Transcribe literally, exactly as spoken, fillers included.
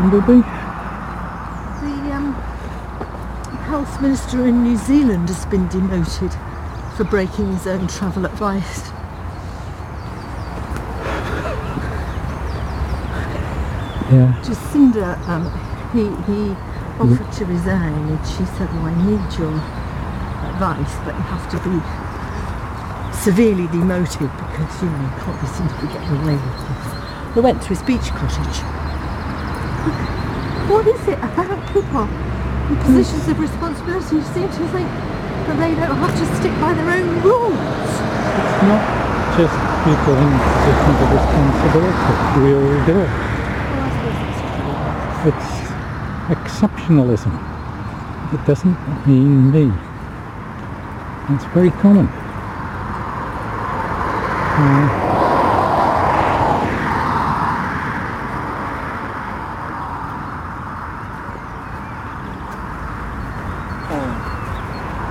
Bumblebee? The um, health minister in New Zealand has been demoted for breaking his own travel advice. Yeah. Jacinda, um, he, he offered mm. to resign, and she said, "Oh, I need your advice, but you have to be severely demoted because, you know, you can't be seem to be getting away with this." They went to his beach cottage. What is it about people in positions of responsibility who seem to think that they don't have to stick by their own rules? It's not just people in positions of responsibility. We all do it. It's exceptionalism. It doesn't mean me. It's very common. Uh,